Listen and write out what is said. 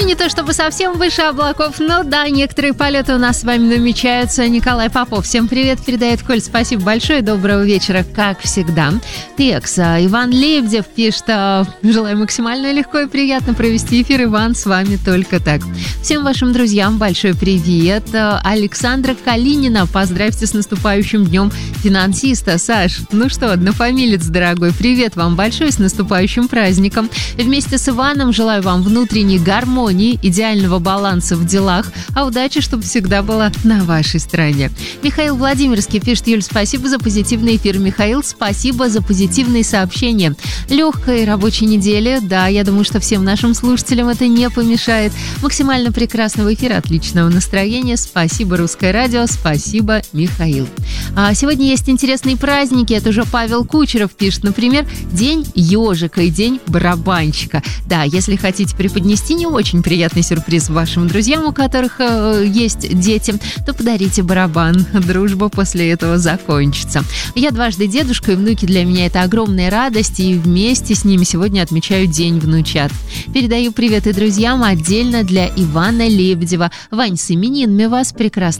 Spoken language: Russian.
не то чтобы совсем выше облаков, но да, некоторые полеты у нас с вами намечаются. Николай Попов, всем привет, передает Коль. Спасибо большое, доброго вечера, как всегда. Текс, Иван Лебедев пишет: желаю максимально легко и приятно провести эфир. Иван, с вами только так. Всем вашим друзьям большой привет. Александра Калинина, поздравьте с наступающим днем финансиста. Саш, ну что, однофамилец дорогой, привет вам большой, с наступающим праздником. Вместе с Иваном желаю вам внутренней гармонии, идеального баланса в делах, а удача, чтобы всегда была на вашей стороне. Михаил Владимирский пишет: Юль, спасибо за позитивный эфир. Михаил, спасибо за позитивные сообщения. Легкой рабочей недели, да, я думаю, что всем нашим слушателям это не помешает. Максимально прекрасного эфира, отличного настроения. Спасибо, Русское радио, спасибо, Михаил. Сегодня есть интересные праздники, это уже Павел Кучеров пишет, например, День ежика и День барабанщика. Да, если хотите преподнести не очень приятный сюрприз вашим друзьям, у которых есть дети, то подарите барабан. Дружба после этого закончится. Я дважды дедушка, и внуки для меня это огромная радость, и вместе с ними сегодня отмечаю День внучат. Передаю привет и друзьям отдельно для Ивана Лебедева. Вань, с именинами вас, прекрасно.